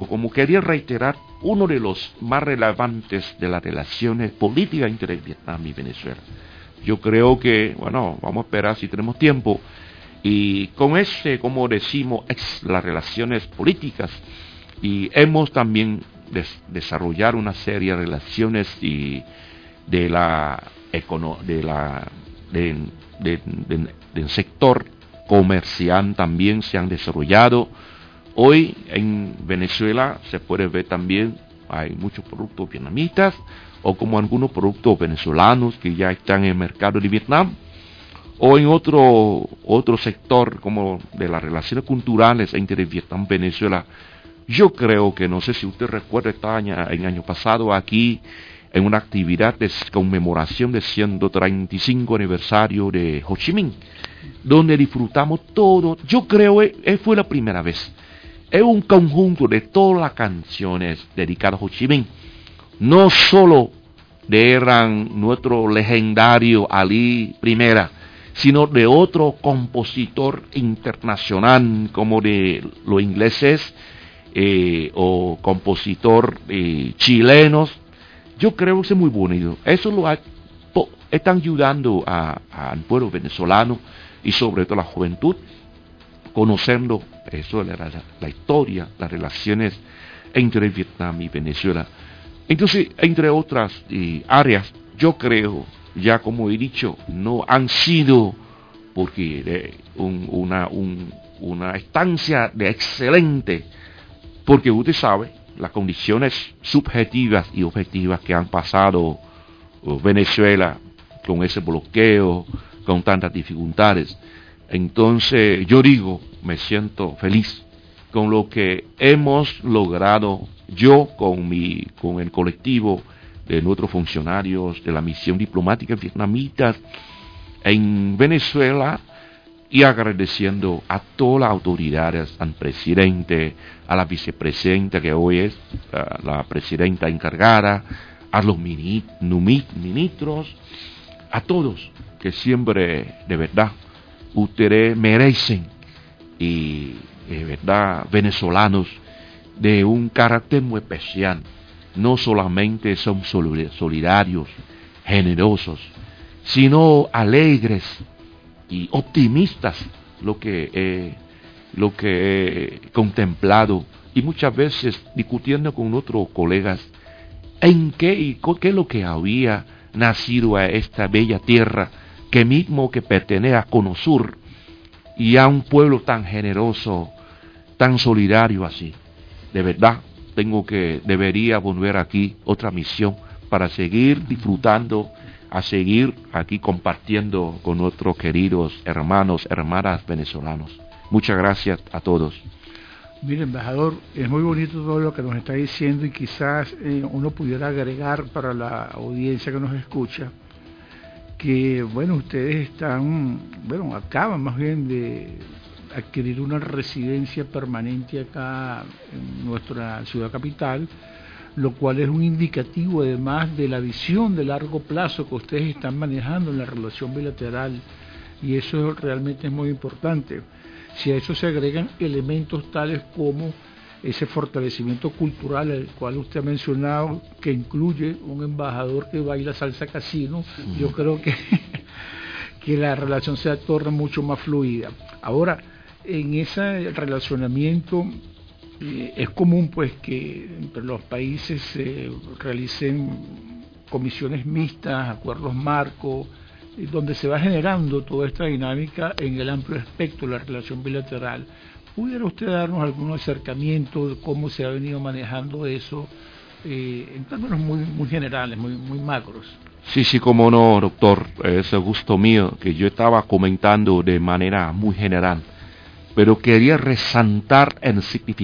como quería reiterar, uno de los más relevantes de las relaciones políticas entre Vietnam y Venezuela. Yo creo que, bueno, vamos a esperar si tenemos tiempo, y con como decimos, las relaciones políticas, y hemos también desarrollar una serie de relaciones de del sector comercial también se han desarrollado. Hoy en Venezuela se puede ver también, hay muchos productos vietnamitas o como algunos productos venezolanos que ya están en el mercado de Vietnam, o en otro sector como de las relaciones culturales entre Vietnam y Venezuela. Yo creo que, no sé si usted recuerda, el año pasado aquí en una actividad de conmemoración del 135 aniversario de Ho Chi Minh, donde disfrutamos todo. Yo creo que fue la primera vez. Es un conjunto de todas las canciones dedicadas a Ho Chi Minh. No solo eran nuestro legendario Ali Primera, sino de otro compositor internacional como de los ingleses o compositor chilenos. Yo creo que es muy bonito. Eso están ayudando al pueblo venezolano y sobre todo a la juventud, conociendo eso de la historia, las relaciones entre Vietnam y Venezuela. Entonces, entre otras áreas, yo creo, ya como he dicho, no han sido porque una estancia de excelente, porque usted sabe las condiciones subjetivas y objetivas que han pasado Venezuela con ese bloqueo, con tantas dificultades. Entonces yo digo, me siento feliz con lo que hemos logrado, yo con el colectivo de nuestros funcionarios de la misión diplomática vietnamita en Venezuela, y agradeciendo a todas las autoridades, al presidente, a la vicepresidenta que hoy es la presidenta encargada, a los ministros, a todos que siempre de verdad ustedes merecen, y de verdad venezolanos de un carácter muy especial. No solamente son solidarios, generosos, sino alegres y optimistas, lo que he contemplado, y muchas veces discutiendo con otros colegas en qué es lo que había nacido a esta bella tierra que mismo que pertenece a Cono Sur y a un pueblo tan generoso, tan solidario así. De verdad, debería volver aquí otra misión para seguir disfrutando, a seguir aquí compartiendo con nuestros queridos hermanos, hermanas venezolanos. Muchas gracias a todos. Mire, embajador, es muy bonito todo lo que nos está diciendo, y quizás uno pudiera agregar para la audiencia que nos escucha que, bueno, ustedes acaban más bien de adquirir una residencia permanente acá en nuestra ciudad capital, lo cual es un indicativo además de la visión de largo plazo que ustedes están manejando en la relación bilateral, y eso realmente es muy importante. Si a eso se agregan elementos tales como ese fortalecimiento cultural, el cual usted ha mencionado, que incluye un embajador que baila salsa casino, yo creo que la relación se torna mucho más fluida. Ahora, en ese relacionamiento es común pues que entre los países se realicen comisiones mixtas, acuerdos marcos, donde se va generando toda esta dinámica en el amplio espectro de la relación bilateral. ¿Pudiera usted darnos algún acercamiento de cómo se ha venido manejando eso en términos muy generales, muy macros? Sí, como no, doctor, es el gusto mío, que yo estaba comentando de manera muy general, pero quería resaltar el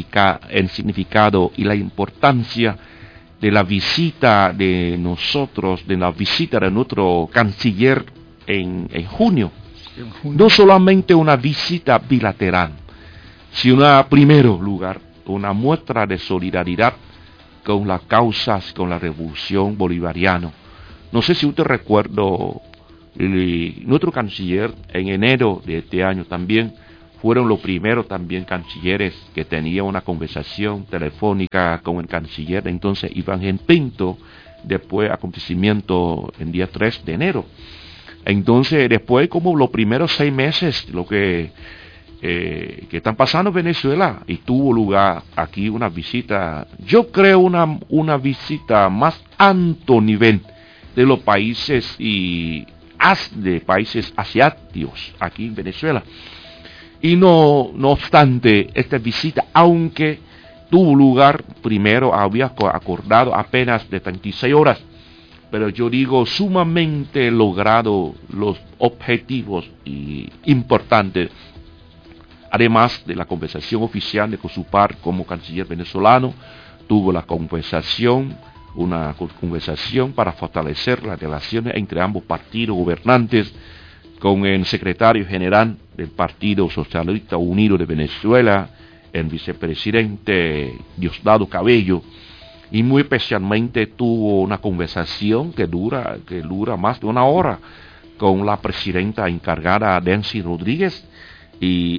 significado y la importancia de la visita de nosotros, de la visita de nuestro canciller en junio. No solamente una visita bilateral, sino en primer lugar una muestra de solidaridad con las causas, con la revolución bolivariana. No sé si usted recuerda, nuestro canciller en enero de este año también fueron los primeros también cancilleres que tenían una conversación telefónica con el canciller entonces Iván Pinto, después acontecimiento en día 3 de enero. Entonces, después, como los primeros 6 meses, lo que están pasando en Venezuela, y tuvo lugar aquí una visita, yo creo una visita más alto nivel de los países de países asiáticos aquí en Venezuela. Y no obstante, esta visita, aunque tuvo lugar, primero había acordado apenas de 36 horas, pero yo digo sumamente logrado los objetivos importantes, además de la conversación oficial de Cosupar como canciller venezolano, tuvo una conversación para fortalecer las relaciones entre ambos partidos gobernantes, con el secretario general del Partido Socialista Unido de Venezuela, el vicepresidente Diosdado Cabello, y muy especialmente tuvo una conversación que dura más de 1 hora con la presidenta encargada Delcy Rodríguez, y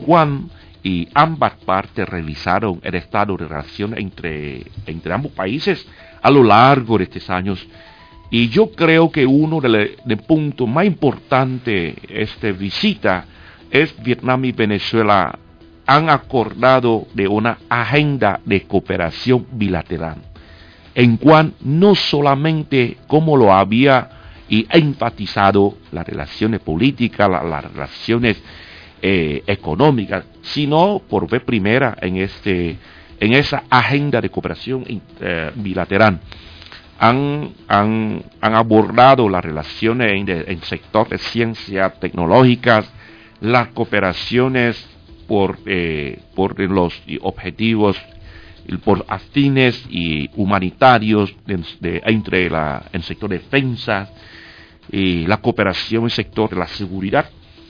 ambas partes revisaron el estado de relación entre ambos países a lo largo de estos años. Y yo creo que uno de los puntos más importantes de esta visita es Vietnam y Venezuela han acordado de una agenda de cooperación bilateral, en cual no solamente como lo había enfatizado las relaciones políticas, las relaciones económicas, sino por vez primera en esa agenda de cooperación bilateral. Han abordado las relaciones en el sector de ciencias tecnológicas, las cooperaciones por los objetivos por afines y humanitarios entre el sector de defensa y la cooperación en el sector de la seguridad.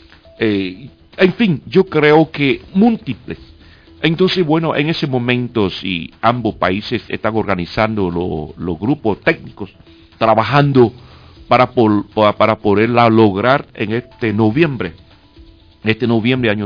En fin, yo creo que múltiples. Entonces, bueno, en ese momento, si ambos países están organizando los grupos técnicos, trabajando para poderla lograr en este noviembre año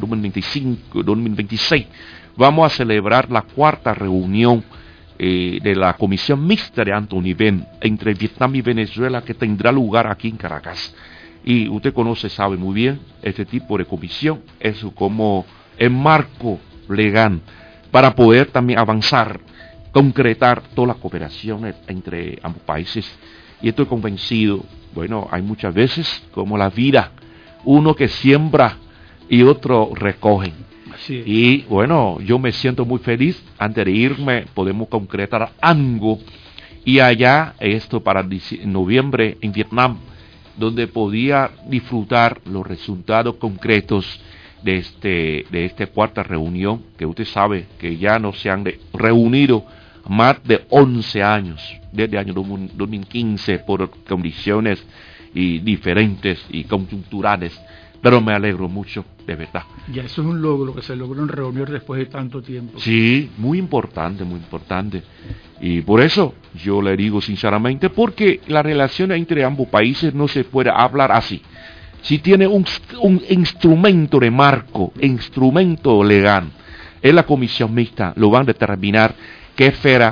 2026, vamos a celebrar la 4ª reunión de la Comisión Mixta de alto nivel entre Vietnam y Venezuela, que tendrá lugar aquí en Caracas. Y usted sabe muy bien, este tipo de comisión es como el marco legal para poder también avanzar, concretar toda la cooperación entre ambos países. Y estoy convencido, bueno, hay muchas veces como la vida, uno que siembra y otro recoge. Así es. Y bueno, yo me siento muy feliz. Antes de irme podemos concretar algo, y allá esto para noviembre en Vietnam, donde podía disfrutar los resultados concretos de esta 4ª reunión, que usted sabe que ya no se han reunido más de 11 años, desde el año 2015, por condiciones diferentes y coyunturales. Pero me alegro mucho, de verdad. Ya eso es un logro, que se logró en reunir después de tanto tiempo. Sí, muy importante, muy importante. Y por eso yo le digo sinceramente, porque la relación entre ambos países no se puede hablar así. Si tiene un instrumento de marco, instrumento legal, en la Comisión Mixta lo van a determinar qué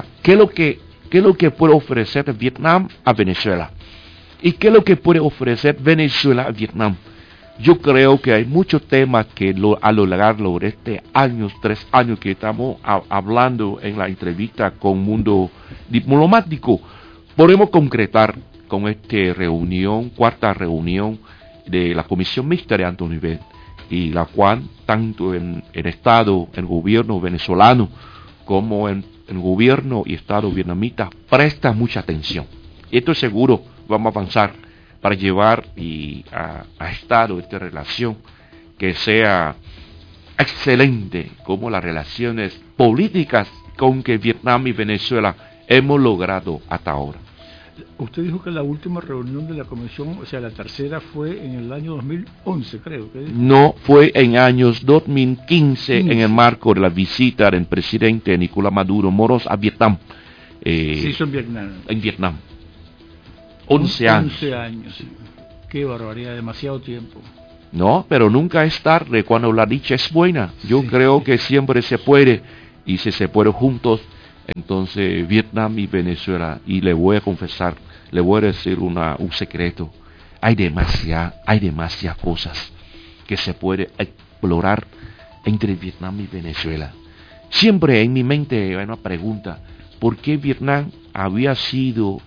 es lo que puede ofrecer Vietnam a Venezuela y qué es lo que puede ofrecer Venezuela a Vietnam. Yo creo que hay muchos temas que a lo largo de 3 años que estamos hablando en la entrevista con Mundo Diplomático, podemos concretar con esta 4ª reunión de la Comisión Mixta de alto nivel, y la cual tanto en el Estado, el gobierno venezolano, como en el gobierno y Estado vietnamita presta mucha atención. Y esto seguro vamos a avanzar para llevar a Estado esta relación que sea excelente, como las relaciones políticas con que Vietnam y Venezuela hemos logrado hasta ahora. Usted dijo que la última reunión de la comisión, o sea, la tercera, fue en el año 2011, creo. No, fue en años 2015, en el marco de la visita del presidente Nicolás Maduro Moros a Vietnam. Se hizo en Vietnam. En Vietnam. 11 años. 11 años, sí. Qué barbaridad, demasiado tiempo. No, pero nunca es tarde cuando la dicha es buena. Yo creo que siempre se puede, y si se puede juntos, entonces Vietnam y Venezuela, y le voy a confesar, le voy a decir un secreto, hay demasiadas cosas que se puede explorar entre Vietnam y Venezuela. Siempre en mi mente hay una pregunta, ¿por qué Vietnam había sido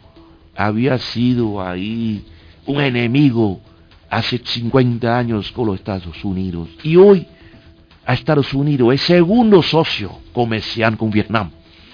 ahí un enemigo hace 50 años con los Estados Unidos? Y hoy a Estados Unidos es segundo socio comercial con Vietnam.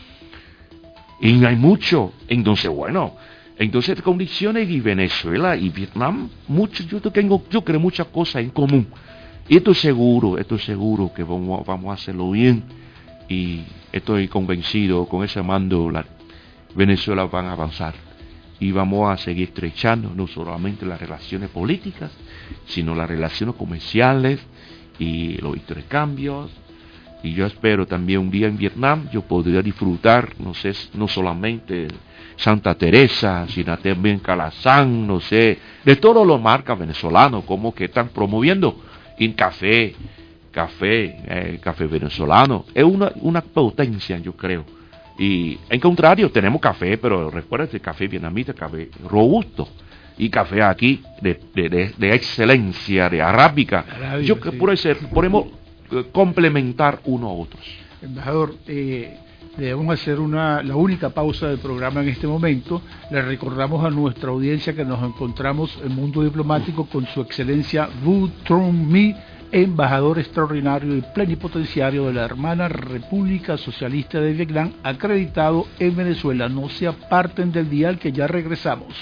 Y hay mucho. Entonces condiciones y Venezuela y Vietnam, yo creo muchas cosas en común. Y estoy seguro que vamos a hacerlo bien. Y estoy convencido, con ese mando, Venezuela van a avanzar. Y vamos a seguir estrechando no solamente las relaciones políticas, sino las relaciones comerciales y los intercambios. Y yo espero también un día en Vietnam yo podría disfrutar, no solamente Santa Teresa, sino también Calasanz, de todos los marcas venezolanos, como que están promoviendo en café venezolano. Es una potencia, yo creo. Y en contrario, tenemos café, pero recuerden, café vietnamita, café robusto. Y café aquí de excelencia, de arábica. Yo creo que podemos complementar uno a otros. Embajador, debemos hacer la única pausa del programa en este momento. Le recordamos a nuestra audiencia que nos encontramos en Mundo Diplomático con su excelencia Vu Truong My, embajador extraordinario y plenipotenciario de la hermana República Socialista de Vietnam, acreditado en Venezuela. No se aparten del dial, que ya regresamos.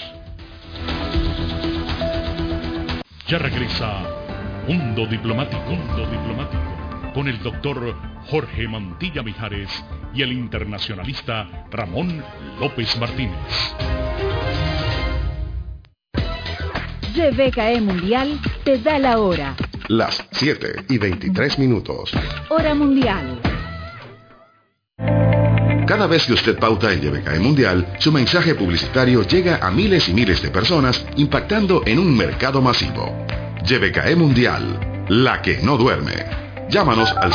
Ya regresa Mundo Diplomático, con el doctor Jorge Mantilla Mijares y el internacionalista Ramón López Martínez. GBKE Mundial te da la hora. Las 7:23. Hora mundial. Cada vez que usted pauta en GBKE Mundial, su mensaje publicitario llega a miles y miles de personas, impactando en un mercado masivo. GBKE Mundial, la que no duerme. Llámanos al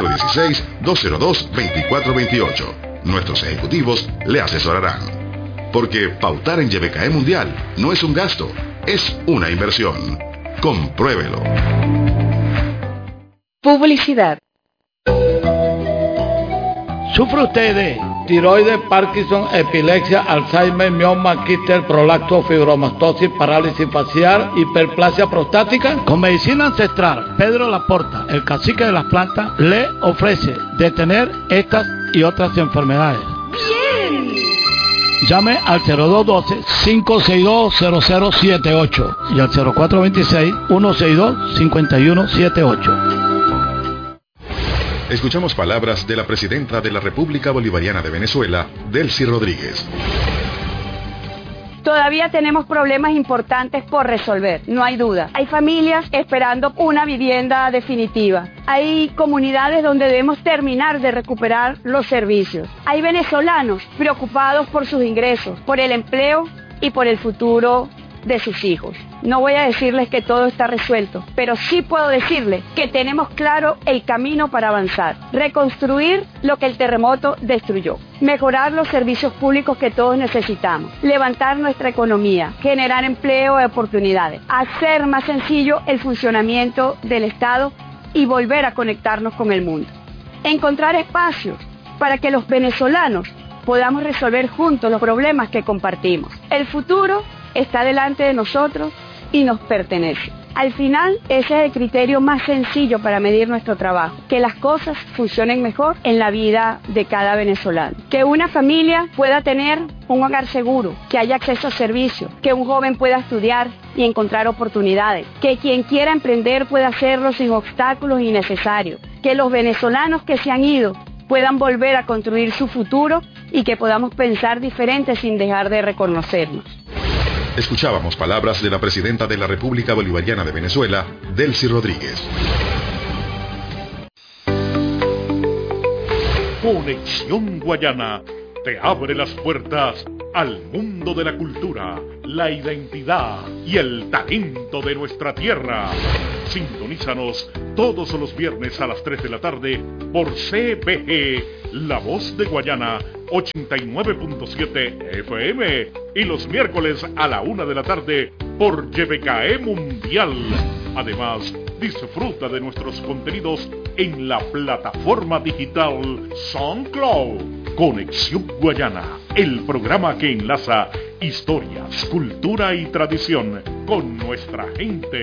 0416-202-2428. Nuestros ejecutivos le asesorarán. Porque pautar en GBKE Mundial no es un gasto, es una inversión. Compruébelo. Publicidad. ¿Sufre usted de tiroides, Parkinson, epilepsia, Alzheimer, mioma, quiste, prolacto, fibromastosis, parálisis facial, hiperplasia prostática? Con medicina ancestral, Pedro Laporta, el cacique de las plantas, le ofrece detener estas y otras enfermedades. ¡Bien! Llame al 0212-562-0078 y al 0426-162-5178. Escuchamos palabras de la presidenta de la República Bolivariana de Venezuela, Delcy Rodríguez. Todavía tenemos problemas importantes por resolver, no hay duda. Hay familias esperando una vivienda definitiva. Hay comunidades donde debemos terminar de recuperar los servicios. Hay venezolanos preocupados por sus ingresos, por el empleo y por el futuro de sus hijos. No voy a decirles que todo está resuelto, pero sí puedo decirles que tenemos claro el camino para avanzar, reconstruir lo que el terremoto destruyó, mejorar los servicios públicos que todos necesitamos, levantar nuestra economía, generar empleo y oportunidades, hacer más sencillo el funcionamiento del Estado y volver a conectarnos con el mundo. Encontrar espacios para que los venezolanos podamos resolver juntos los problemas que compartimos. El futuro está delante de nosotros y nos pertenece. Al final, ese es el criterio más sencillo para medir nuestro trabajo, que las cosas funcionen mejor en la vida de cada venezolano. Que una familia pueda tener un hogar seguro, que haya acceso a servicios, que un joven pueda estudiar y encontrar oportunidades, que quien quiera emprender pueda hacerlo sin obstáculos innecesarios, que los venezolanos que se han ido puedan volver a construir su futuro y que podamos pensar diferente sin dejar de reconocernos. Escuchábamos palabras de la presidenta de la República Bolivariana de Venezuela, Delcy Rodríguez. Conexión Guayana te abre las puertas al mundo de la cultura, la identidad y el talento de nuestra tierra. Sintonízanos todos los viernes a las 3 de la tarde por CBG, La Voz de Guayana, 89.7 FM, y los miércoles a la 1 de la tarde por YBKE Mundial. Además, disfruta de nuestros contenidos en la plataforma digital SoundCloud. Conexión Guayana, el programa que enlaza historias, cultura y tradición con nuestra gente.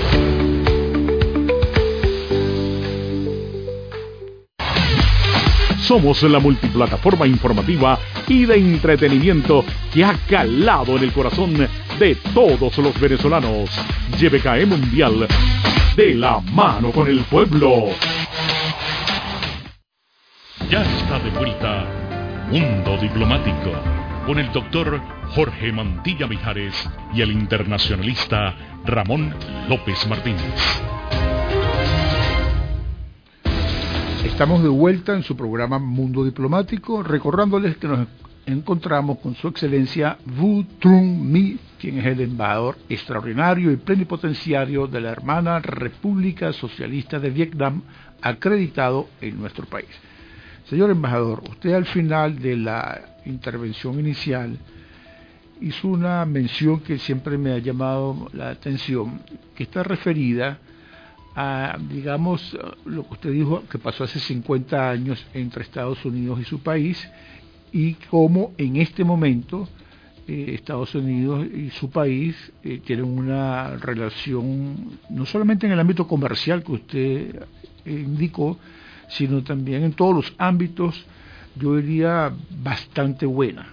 Somos la multiplataforma informativa y de entretenimiento que ha calado en el corazón de todos los venezolanos. YBKE Mundial, de la mano con el pueblo. Ya está de vuelta Mundo Diplomático con el doctor Jorge Mantilla Mijares y el internacionalista Ramón López Martínez. Estamos de vuelta en su programa Mundo Diplomático, recordándoles que nos encontramos con su excelencia Vu Trung My, quien es el embajador extraordinario y plenipotenciario de la hermana República Socialista de Vietnam, acreditado en nuestro país. Señor embajador, usted al final de la intervención inicial hizo una mención que siempre me ha llamado la atención, que está referida a, digamos, lo que usted dijo que pasó hace 50 años entre Estados Unidos y su país, y cómo en este momento Estados Unidos y su país tienen una relación, no solamente en el ámbito comercial que usted indicó, sino también en todos los ámbitos, yo diría, bastante buena.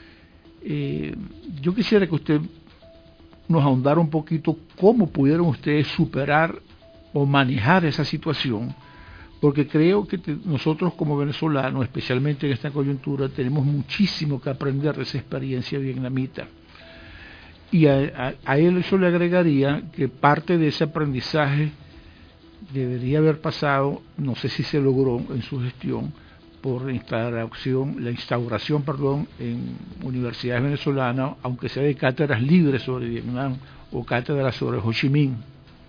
Yo quisiera que usted nos ahondara un poquito cómo pudieron ustedes superar o manejar esa situación, porque creo que nosotros como venezolanos, especialmente en esta coyuntura, tenemos muchísimo que aprender de esa experiencia vietnamita. Y a él eso le agregaría que parte de ese aprendizaje debería haber pasado, no sé si se logró en su gestión, por la instauración en universidades venezolanas, aunque sea de cátedras libres sobre Vietnam o cátedras sobre Ho Chi Minh.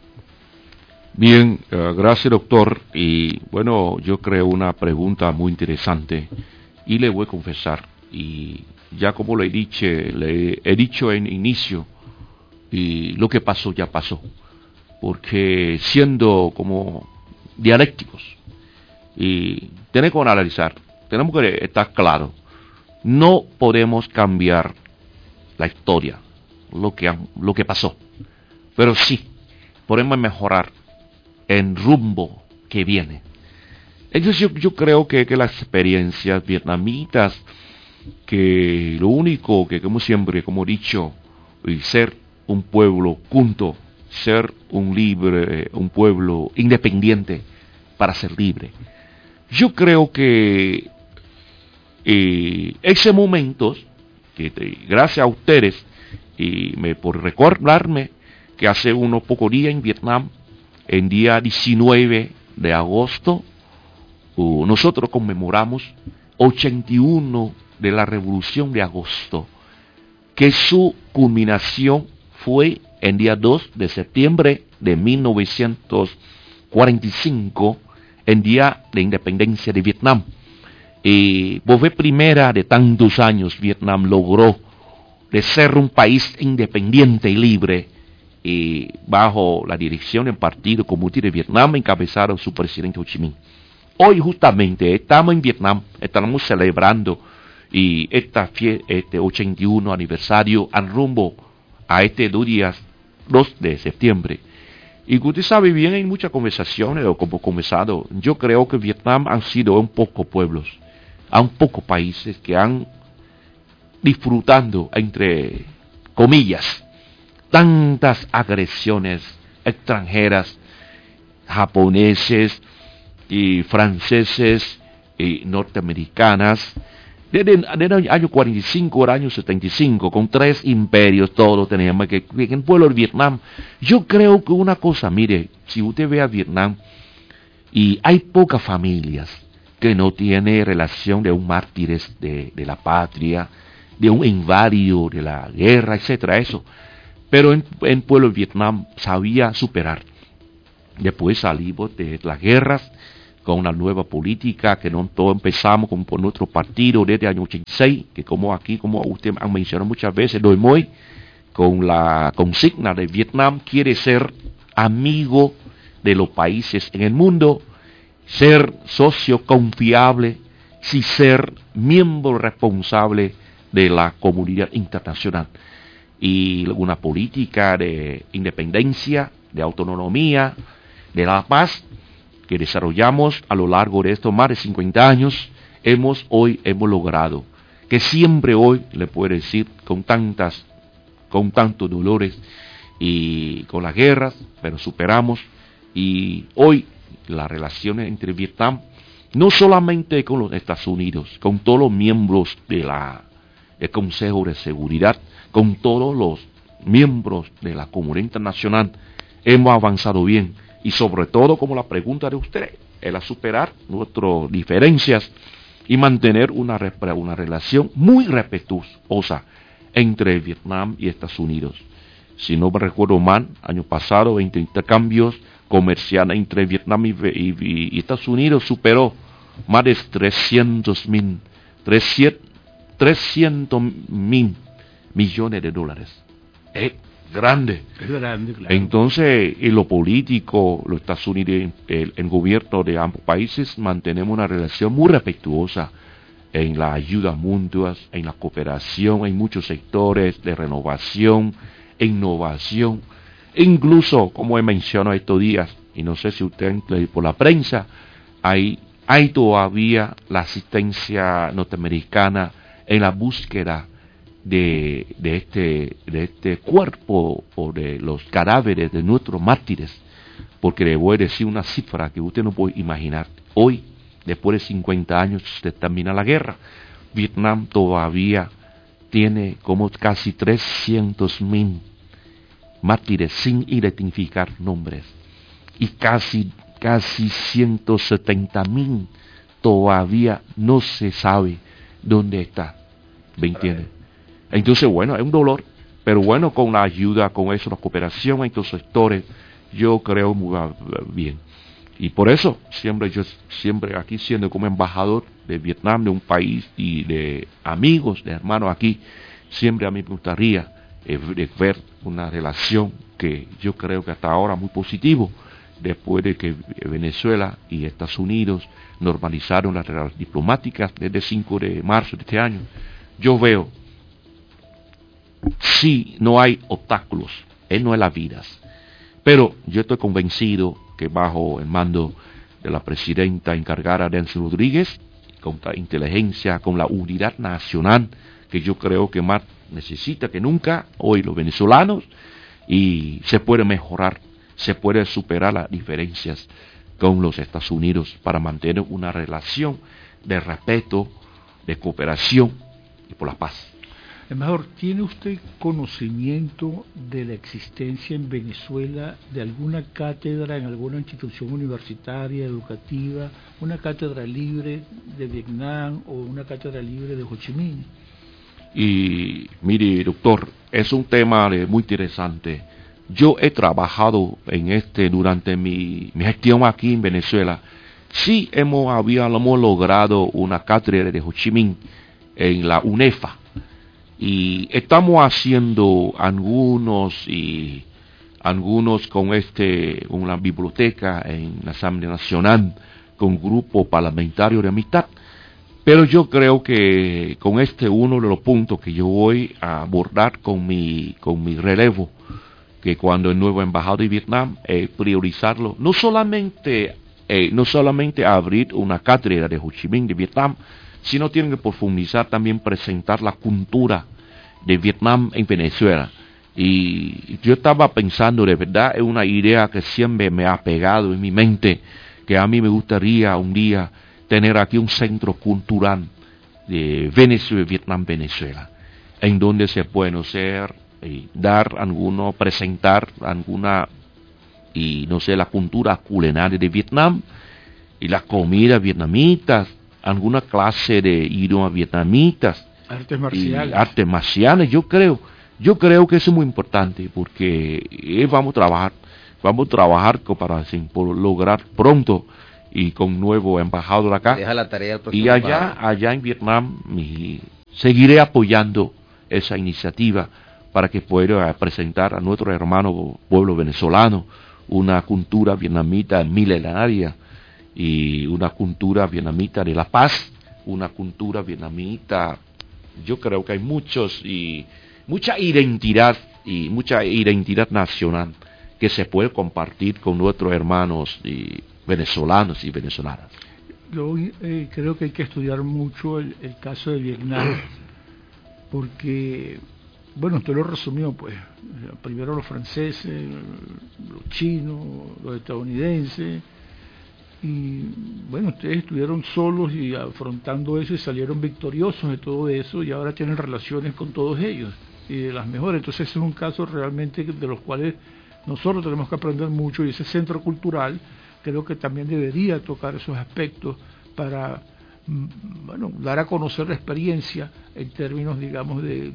Bien, gracias doctor. Y bueno, yo creo una pregunta muy interesante y le voy a confesar, y ya como le he dicho en inicio, y lo que pasó ya pasó, porque siendo como dialécticos y tenemos que analizar, tenemos que estar claros, no podemos cambiar la historia, lo que pasó, pero sí podemos mejorar en rumbo que viene. Entonces yo creo que las experiencias vietnamitas, que lo único que como siempre, como he dicho, y ser un pueblo junto, ser un pueblo independiente para ser libre. Yo creo que ese momento, gracias a ustedes, por recordarme que hace unos pocos días en Vietnam, en día 19 de agosto, nosotros conmemoramos 81 de la Revolución de Agosto, que su culminación fue en día 2 de septiembre de 1945, en día de independencia de Vietnam. Por vez primera de tantos años, Vietnam logró de ser un país independiente y libre, bajo la dirección del Partido Comunista de Vietnam, encabezado su presidente Ho Chi Minh. Hoy justamente estamos en Vietnam, estamos celebrando este 81 aniversario al rumbo a este 2 de septiembre. Y usted sabe bien, hay muchas conversaciones, o como conversado, yo creo que Vietnam han sido un poco pueblos, un poco países que han disfrutando, entre comillas, tantas agresiones extranjeras, japoneses y franceses y norteamericanas, desde el año 45 al año 75, con 3 imperios, todos teníamos que en el pueblo de Vietnam. Yo creo que una cosa, mire, si usted ve a Vietnam, y hay pocas familias que no tiene relación de un mártir de la patria, de un inválido de la guerra, etcétera, eso. Pero en pueblo de Vietnam sabía superar. Después salimos de las guerras con una nueva política, que no todo empezamos con por nuestro partido desde el año 86, que como usted ha mencionado muchas veces, Đồi Mối, con la consigna de Vietnam quiere ser amigo de los países en el mundo, ser socio confiable, y ser miembro responsable de la comunidad internacional. Y una política de independencia, de autonomía, de la paz, que desarrollamos a lo largo de estos más de 50 años, hemos logrado, que siempre hoy, le puedo decir, con tantos dolores y con las guerras, pero superamos, y hoy las relaciones entre Vietnam, no solamente con los Estados Unidos, con todos los miembros del Consejo de Seguridad, con todos los miembros de la comunidad internacional, hemos avanzado bien. Y sobre todo, como la pregunta de usted, el superar nuestras diferencias y mantener una relación muy respetuosa entre Vietnam y Estados Unidos. Si no me recuerdo mal, año pasado, 20 intercambios comerciales entre Vietnam y Estados Unidos superó más de 300 mil millones de dólares. Grande. Es grande, claro. Entonces, en lo político, los Estados Unidos, el gobierno de ambos países, mantenemos una relación muy respetuosa en la ayuda mutuas, en la cooperación, en muchos sectores de renovación, innovación, incluso, como he mencionado estos días, y no sé si usted por la prensa, hay todavía la asistencia norteamericana en la búsqueda de este cuerpo o de los cadáveres de nuestros mártires, porque le voy a decir una cifra que usted no puede imaginar. Hoy, después de 50 años se termina la guerra, Vietnam todavía tiene como casi 300.000 mártires sin identificar nombres, y casi 170.000 todavía no se sabe dónde está. ¿Me entiende? Entonces, bueno, es un dolor, pero bueno, con la ayuda, con eso, la cooperación en estos sectores, yo creo muy bien. Y por eso, siempre aquí siendo como embajador de Vietnam, de un país y de amigos, de hermanos aquí, siempre a mí me gustaría ver una relación que yo creo que hasta ahora muy positivo, después de que Venezuela y Estados Unidos normalizaron las relaciones diplomáticas desde el 5 de marzo de este año. Yo veo, sí, no hay obstáculos, no es la vida, pero yo estoy convencido que bajo el mando de la presidenta encargada Delcy Rodríguez, con la inteligencia, con la unidad nacional, que yo creo que más necesita que nunca hoy los venezolanos, y se puede mejorar, se puede superar las diferencias con los Estados Unidos para mantener una relación de respeto, de cooperación y por la paz. Embajador, ¿tiene usted conocimiento de la existencia en Venezuela de alguna cátedra en alguna institución universitaria, educativa, una cátedra libre de Vietnam o una cátedra libre de Ho Chi Minh? Y mire, doctor, es un tema muy interesante. Yo he trabajado en durante mi gestión aquí en Venezuela. Sí, habíamos logrado una cátedra de Ho Chi Minh en la UNEFA. Y estamos haciendo algunos con una biblioteca en la Asamblea Nacional con grupo parlamentario de amistad. Pero yo creo que con uno de los puntos que yo voy a abordar con mi relevo, que cuando el nuevo embajador de Vietnam, priorizarlo, no solamente abrir una cátedra de Ho Chi Minh de Vietnam, sino tienen que profundizar también, presentar la cultura de Vietnam en Venezuela. Y yo estaba pensando, de verdad, es una idea que siempre me ha pegado en mi mente, que a mí me gustaría un día tener aquí un centro cultural de Venezuela, Vietnam, Venezuela, en donde se puede conocer, presentar alguna, y no sé, la cultura culinaria de Vietnam, y la comida vietnamita, alguna clase de idioma vietnamitas, Artes marciales. artes marciales, yo creo que eso es muy importante porque vamos a trabajar para por lograr pronto y con nuevo embajador acá. Deja la tarea al próximo Y allá en Vietnam seguiré apoyando esa iniciativa para que pueda presentar a nuestro hermano pueblo venezolano una cultura vietnamita milenaria y una cultura vietnamita de la paz, una cultura vietnamita. Yo creo que hay mucha identidad nacional que se puede compartir con nuestros hermanos venezolanos y venezolanas. Yo creo que hay que estudiar mucho el caso de Vietnam, porque, bueno, usted lo resumió, pues, primero los franceses, los chinos, los estadounidenses, y bueno, ustedes estuvieron solos y afrontando eso y salieron victoriosos de todo eso y ahora tienen relaciones con todos ellos y de las mejores. Entonces ese es un caso realmente de los cuales nosotros tenemos que aprender mucho, y ese centro cultural creo que también debería tocar esos aspectos para, bueno, dar a conocer la experiencia en términos, digamos, de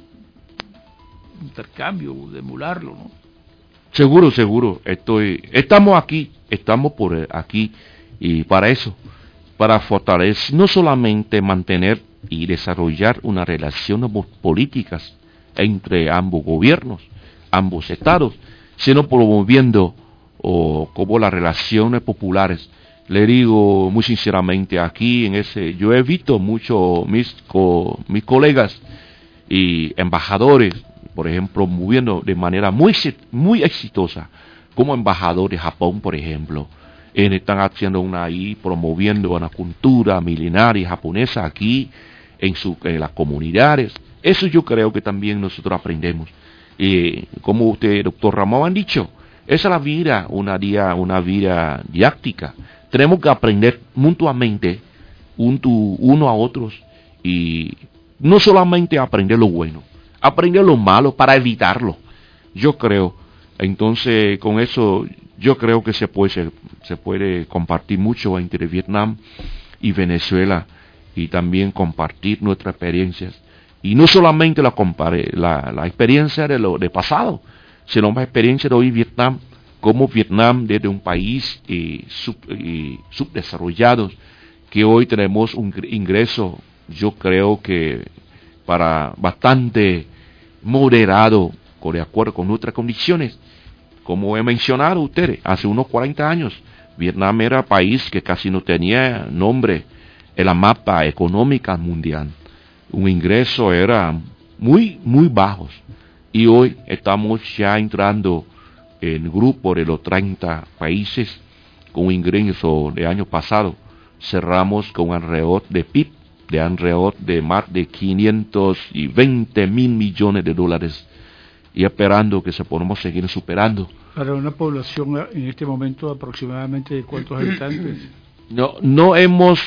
intercambio, de emularlo, ¿no? Seguro. Estamos por aquí y para eso, para fortalecer, no solamente mantener y desarrollar unas relaciones políticas entre ambos gobiernos, ambos estados, sino promoviendo como las relaciones populares. Le digo muy sinceramente aquí yo he visto mucho mis colegas y embajadores, por ejemplo, moviendo de manera muy exitosa, como embajador de Japón, por ejemplo, están haciendo promoviendo una cultura milenaria japonesa aquí en las comunidades. Eso yo creo que también nosotros aprendemos. Como usted, doctor Ramón, han dicho, esa es la vida, una vida didáctica. Tenemos que aprender mutuamente, uno a otros, y no solamente aprender lo bueno, aprender lo malo para evitarlo. Yo creo, entonces con eso, yo creo que se puede compartir mucho entre Vietnam y Venezuela y también compartir nuestras experiencias. Y no solamente la experiencia de pasado, sino la experiencia de hoy Vietnam, como Vietnam desde un país subdesarrollado, que hoy tenemos un ingreso, yo creo que para bastante moderado, de acuerdo con nuestras condiciones. Como he mencionado a ustedes, hace unos 40 años, Vietnam era un país que casi no tenía nombre en la mapa económica mundial. Un ingreso era muy bajos. Y hoy estamos ya entrando en el grupo de los 30 países con un ingreso de año pasado. Cerramos con un alrededor de PIB de alrededor de más de 520 mil millones de dólares y esperando que se podamos seguir superando. Para una población en este momento aproximadamente de ¿cuántos habitantes? No hemos,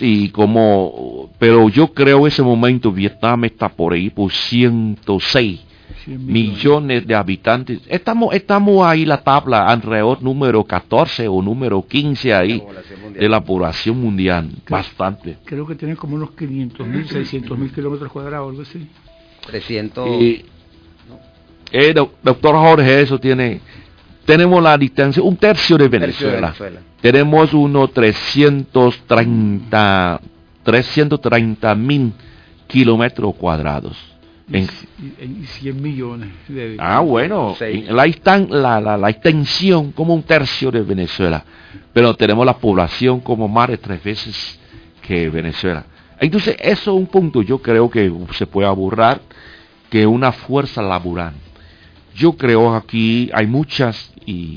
pero yo creo en ese momento Vietnam está por ahí por 106 millones de habitantes. Estamos ahí la tabla alrededor número 14 o número 15 ahí de la población mundial, bastante. Creo que tienen como unos 500.000, 600.000 kilómetros cuadrados, algo así. 300. Doctor Jorge, eso tenemos la distancia, un tercio de Venezuela. Tenemos unos 330.000 kilómetros cuadrados. Y 100 millones de bueno, la extensión como un tercio de Venezuela, pero tenemos la población como más de 3 veces que Venezuela. Entonces eso es un punto, yo creo que se puede abordar, que una fuerza laboral. Yo creo aquí hay muchos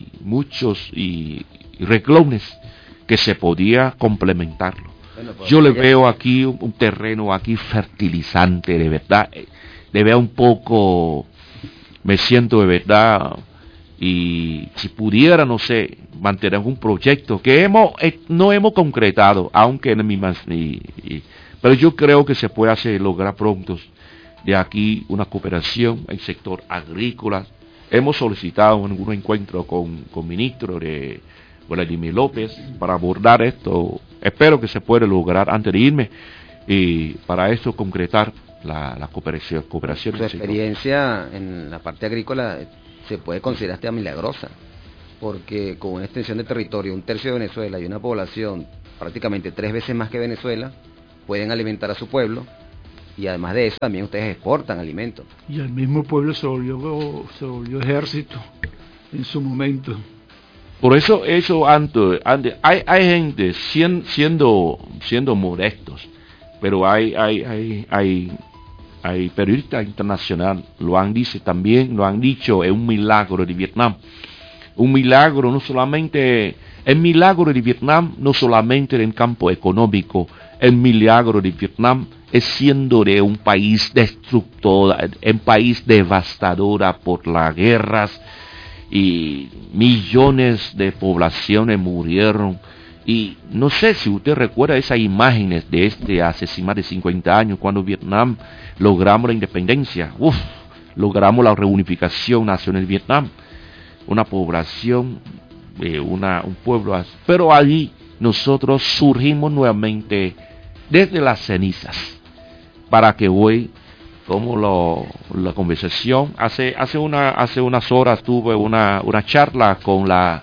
renglones que se podía complementarlo. Bueno, pues yo le veo aquí un terreno aquí fertilizante, de verdad. Le veo un poco, me siento de verdad, y si pudiera, no sé, mantener un proyecto que no hemos concretado, aunque pero yo creo que se puede lograr pronto de aquí una cooperación en el sector agrícola. Hemos solicitado en algún encuentro con ministro de Vladimir López, para abordar esto. Espero que se pueda lograr antes de irme y para eso concretar la cooperación. Su experiencia en la parte agrícola se puede considerar hasta milagrosa, porque con una extensión de territorio, 1/3 de Venezuela y una población prácticamente 3 veces más que Venezuela, pueden alimentar a su pueblo, y además de eso también ustedes exportan alimentos. Y el mismo pueblo se volvió ejército en su momento. Por eso antes hay gente siendo modestos, pero hay periodistas internacionales lo han dicho, es un milagro de Vietnam. Un milagro el milagro de Vietnam no solamente en el campo económico, el milagro de Vietnam es siendo de un país destructor, un país devastador por las guerras, y millones de poblaciones murieron. Y no sé si usted recuerda esas imágenes de hace más de 50 años, cuando Vietnam logramos la independencia, logramos la reunificación nacional de Vietnam, una población, un pueblo, pero allí nosotros surgimos nuevamente desde las cenizas, para que hoy, como la conversación, hace unas horas tuve una charla con la,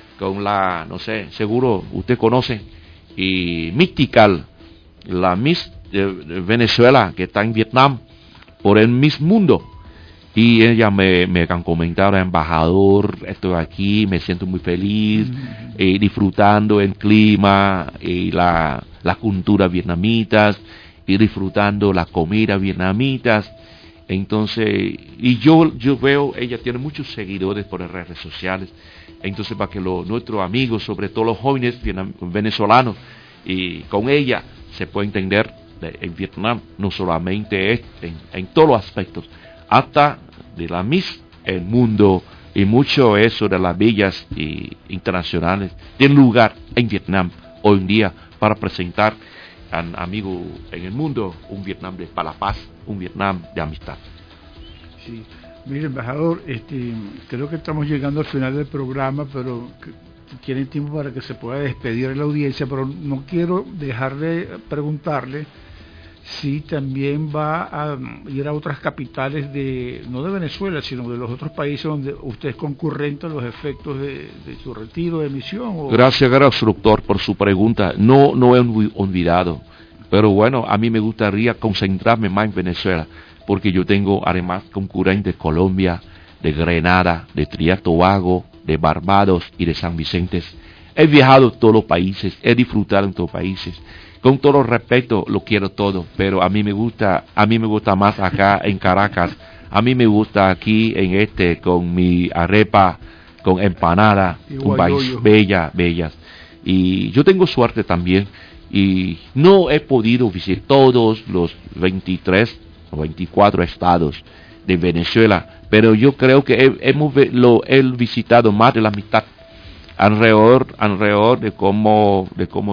no sé, seguro usted conoce, y Mystical, la Miss de Venezuela, que está en Vietnam, por el Miss Mundo, y ella me han comentado, embajador, estoy aquí, me siento muy feliz, disfrutando el clima y la cultura vietnamitas, y disfrutando la comida vietnamitas. Entonces, y yo veo, ella tiene muchos seguidores por las redes sociales, entonces para que nuestros amigos, sobre todo los jóvenes venezolanos, y con ella se puede entender en Vietnam, no solamente en todos los aspectos, hasta de la Miss, el mundo, y mucho eso de las villas internacionales, tiene lugar en Vietnam hoy en día para presentar al amigo en el mundo un Vietnam para la paz, un Vietnam de amistad. Sí, mire, embajador, creo que estamos llegando al final del programa, pero tienen tiempo para que se pueda despedir de la audiencia, pero no quiero dejar de preguntarle si también va a ir a otras capitales no de Venezuela, sino de los otros países donde usted es concurrente a los efectos de su retiro de misión. Gracias, doctor, por su pregunta. No he olvidado, pero bueno, a mí me gustaría concentrarme más en Venezuela, porque yo tengo además concurrentes de Colombia, de Grenada, de Trinidad y Tobago, de Barbados y de San Vicente. He viajado a todos los países, he disfrutado en todos los países. Con todo respeto, lo quiero todo, pero a mí me gusta más acá en Caracas. A mí me gusta aquí con mi arepa, con empanada, un país bellas. Y yo tengo suerte también, y no he podido visitar todos los 23 o 24 estados de Venezuela, pero yo creo que he visitado más de la mitad. Alrededor de como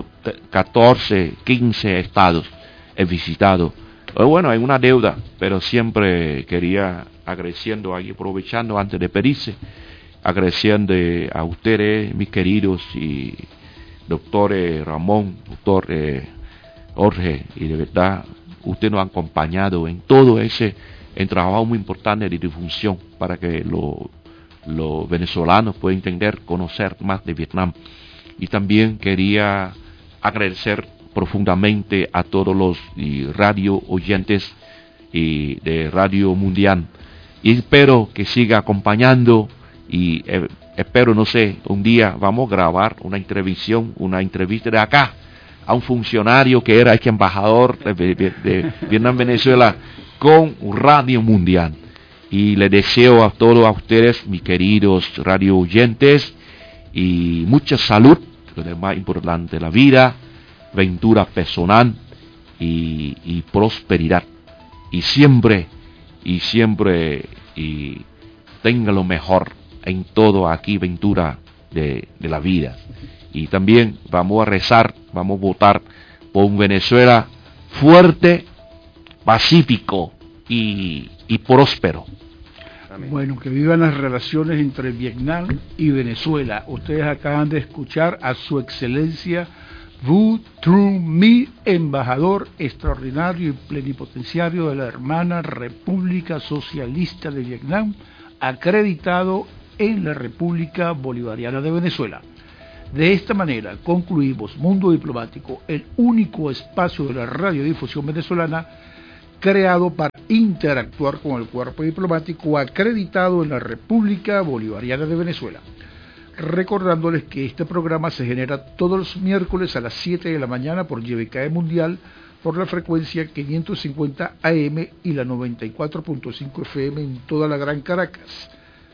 14, 15 estados he visitado. Bueno, hay una deuda, pero siempre quería agradeciendo ahí, aprovechando antes de pedirse, agradeciendo a ustedes, mis queridos, y doctor Ramón, doctor Jorge, y de verdad, usted nos ha acompañado en todo en trabajo muy importante de difusión para que los venezolanos pueden entender, conocer más de Vietnam. Y también quería agradecer profundamente a todos los radio oyentes de Radio Mundial, y espero que siga acompañando, y espero, no sé, un día vamos a grabar una entrevista de acá a un funcionario que era embajador de Vietnam, Venezuela, con Radio Mundial. Y le deseo a todos ustedes, mis queridos radio oyentes, y mucha salud, lo más importante de la vida, ventura personal y prosperidad. Y siempre tenga lo mejor en todo aquí, ventura de la vida. Y también vamos a rezar, vamos a votar por un Venezuela fuerte, pacífico y próspero. Amén. Bueno, que vivan las relaciones entre Vietnam y Venezuela. Ustedes acaban de escuchar a su excelencia Vu Truong My, embajador extraordinario y plenipotenciario de la hermana República Socialista de Vietnam, acreditado en la República Bolivariana de Venezuela. De esta manera concluimos Mundo Diplomático, el único espacio de la radiodifusión venezolana creado para interactuar con el cuerpo diplomático acreditado en la República Bolivariana de Venezuela. Recordándoles que este programa se genera todos los miércoles a las 7 de la mañana por YBKE Mundial, por la frecuencia 550 AM y la 94.5 FM en toda la Gran Caracas,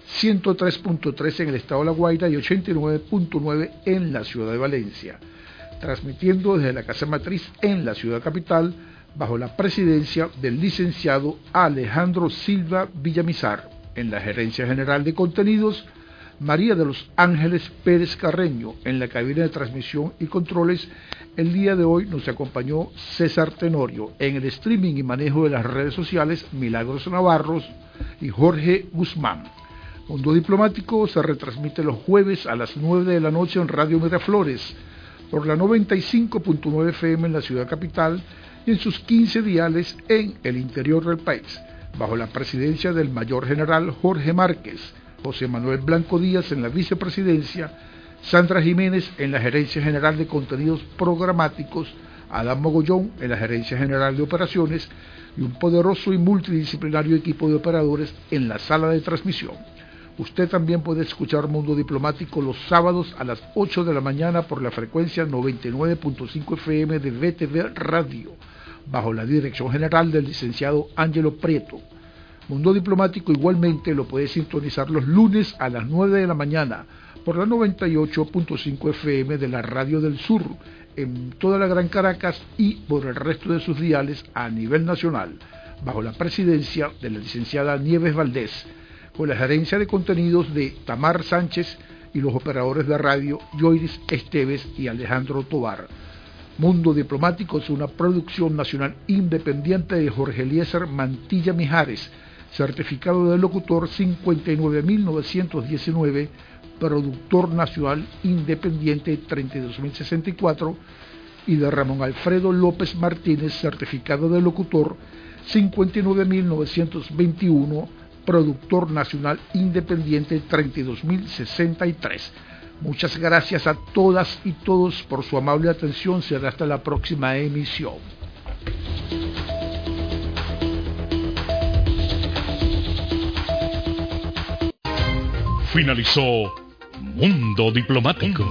103.3 en el estado de La Guaira y 89.9 en la ciudad de Valencia, transmitiendo desde la Casa Matriz en la ciudad capital, bajo la presidencia del licenciado Alejandro Silva Villamizar. En la gerencia general de contenidos, María de los Ángeles Pérez Carreño. En la cabina de transmisión y controles, el día de hoy nos acompañó César Tenorio. En el streaming y manejo de las redes sociales, Milagros Navarros y Jorge Guzmán. Mundo Diplomático se retransmite los jueves a las 9 de la noche en Radio Miraflores, por la 95.9 FM en la ciudad capital y en sus 15 diales en el interior del país, bajo la presidencia del mayor general Jorge Márquez, José Manuel Blanco Díaz en la vicepresidencia, Sandra Jiménez en la gerencia general de contenidos programáticos, Adán Mogollón en la gerencia general de operaciones y un poderoso y multidisciplinario equipo de operadores en la sala de transmisión. Usted también puede escuchar Mundo Diplomático los sábados a las 8 de la mañana por la frecuencia 99.5 FM de VTV Radio, bajo la dirección general del licenciado Ángelo Prieto. Mundo Diplomático igualmente lo puede sintonizar los lunes a las 9 de la mañana por la 98.5 FM de la Radio del Sur en toda la Gran Caracas y por el resto de sus diales a nivel nacional, bajo la presidencia de la licenciada Nieves Valdés, con la gerencia de contenidos de Tamar Sánchez y los operadores de radio Yoiris Esteves y Alejandro Tobar. Mundo Diplomático es una producción nacional independiente de Jorge Eliezer Mantilla Mijares, certificado de locutor 59919, productor nacional independiente 32064, y de Ramón Alfredo López Martínez, certificado de locutor 59921, productor nacional independiente 32063. Muchas gracias a todas y todos por su amable atención. Será hasta la próxima emisión. Finalizó Mundo Diplomático.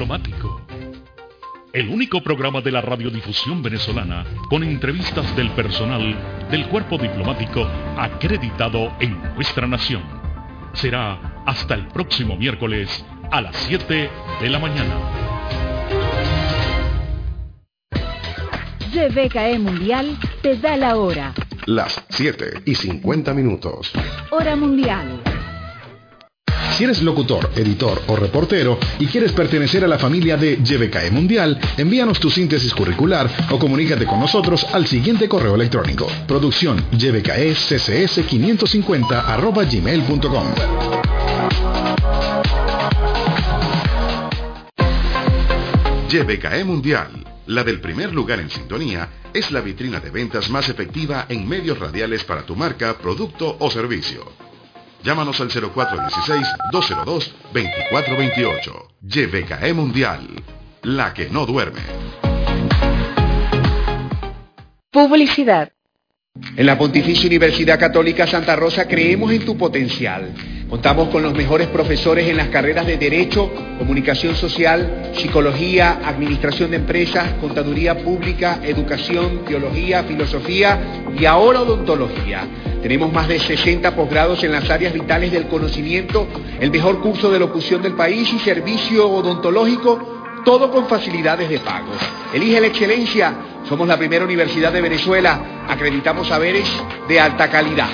El único programa de la radiodifusión venezolana con entrevistas del personal del cuerpo diplomático acreditado en nuestra nación. Será hasta el próximo miércoles a las 7 de la mañana. YBKE Mundial te da la hora. Las 7:50. Hora mundial. Si eres locutor, editor o reportero y quieres pertenecer a la familia de YBKE Mundial, envíanos tu síntesis curricular o comunícate con nosotros al siguiente correo electrónico: producción ybkeccs550@gmail.com. YBKE Mundial, la del primer lugar en sintonía, es la vitrina de ventas más efectiva en medios radiales para tu marca, producto o servicio. Llámanos al 0416-202-2428. YBKE Mundial, la que no duerme. Publicidad. En la Pontificia Universidad Católica Santa Rosa creemos en tu potencial. Contamos con los mejores profesores en las carreras de Derecho, Comunicación Social, Psicología, Administración de Empresas, Contaduría Pública, Educación, Teología, Filosofía y ahora Odontología. Tenemos más de 60 posgrados en las áreas vitales del conocimiento, el mejor curso de locución del país y servicio odontológico, todo con facilidades de pago. Elige la excelencia. Somos la primera universidad de Venezuela. Acreditamos saberes de alta calidad.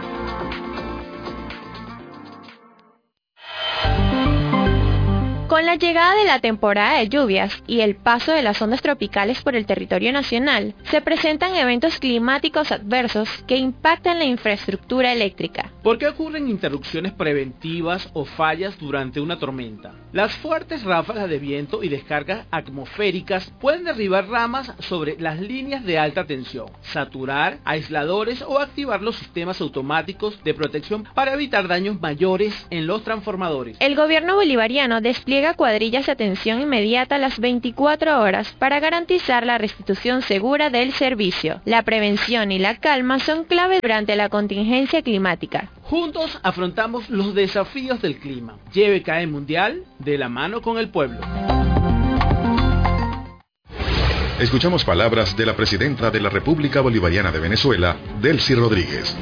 Con la llegada de la temporada de lluvias y el paso de las ondas tropicales por el territorio nacional, se presentan eventos climáticos adversos que impactan la infraestructura eléctrica. ¿Por qué ocurren interrupciones preventivas o fallas durante una tormenta? Las fuertes ráfagas de viento y descargas atmosféricas pueden derribar ramas sobre las líneas de alta tensión, saturar aisladores o activar los sistemas automáticos de protección para evitar daños mayores en los transformadores. El gobierno bolivariano despliega cuadrillas de atención inmediata a las 24 horas para garantizar la restitución segura del servicio. La prevención y la calma son claves durante la contingencia climática. Juntos afrontamos los desafíos del clima. JBKE Mundial, de la mano con el pueblo. Escuchamos palabras de la presidenta de la República Bolivariana de Venezuela, Delcy Rodríguez.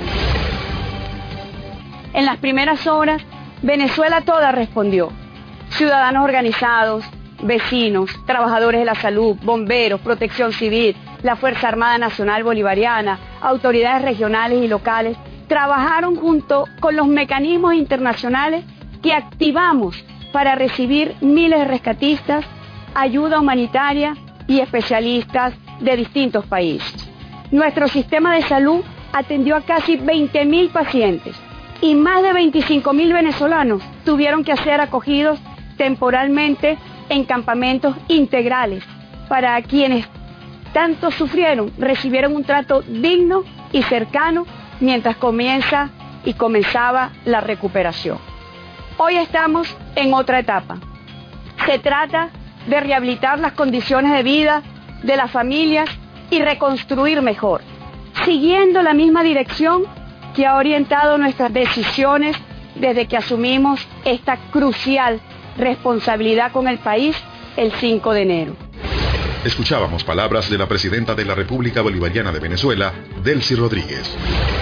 En las primeras horas, Venezuela toda respondió. Ciudadanos organizados, vecinos, trabajadores de la salud, bomberos, protección civil, la Fuerza Armada Nacional Bolivariana, autoridades regionales y locales, trabajaron junto con los mecanismos internacionales que activamos para recibir miles de rescatistas, ayuda humanitaria y especialistas de distintos países. Nuestro sistema de salud atendió a casi 20.000 pacientes y más de 25.000 venezolanos tuvieron que ser acogidos temporalmente en campamentos integrales. Para quienes tanto sufrieron, recibieron un trato digno y cercano mientras comenzaba la recuperación. Hoy estamos en otra etapa. Se trata de rehabilitar las condiciones de vida de las familias y reconstruir mejor, siguiendo la misma dirección que ha orientado nuestras decisiones desde que asumimos esta crucial responsabilidad con el país el 5 de enero. Escuchábamos palabras de la presidenta de la República Bolivariana de Venezuela, Delcy Rodríguez.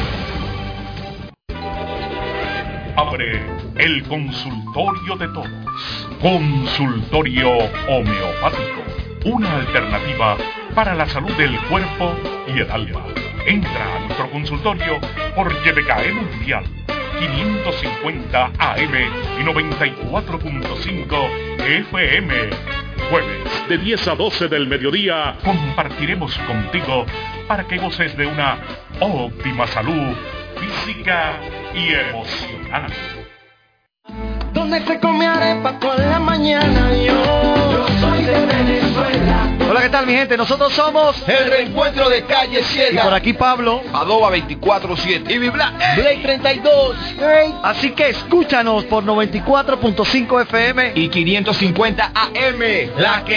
Abre el consultorio de todos. Consultorio homeopático. Una alternativa para la salud del cuerpo y el alma. Entra a nuestro consultorio por JBKE Mundial 550 AM y 94.5 FM. Jueves de 10 a 12 del mediodía compartiremos contigo para que goces de una óptima salud física y emocional. ¿Dónde se come arepa por la mañana? Yo soy de Venezuela. Hola, ¿qué tal, mi gente? Nosotros somos El Reencuentro de Calle Ciega. Y por aquí Pablo, Adoba 24/7 y mi Blake 32. Así que escúchanos por 94.5 FM y 550 AM. La que